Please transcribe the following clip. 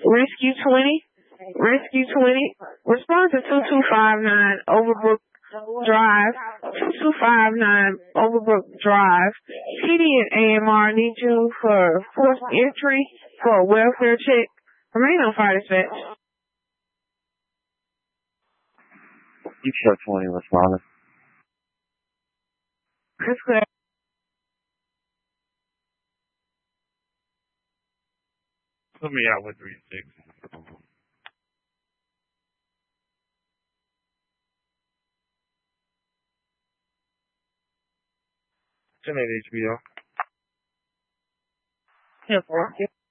Rescue 20. Rescue 20. Respond to 2259 Overbrook Drive. 2259 Overbrook Drive. PD and AMR need you for forced entry for a welfare check. Remain on fire dispatch. You show 20 responded. That's clear. Put me out with 3-6. 10-8 HBO. 10-4.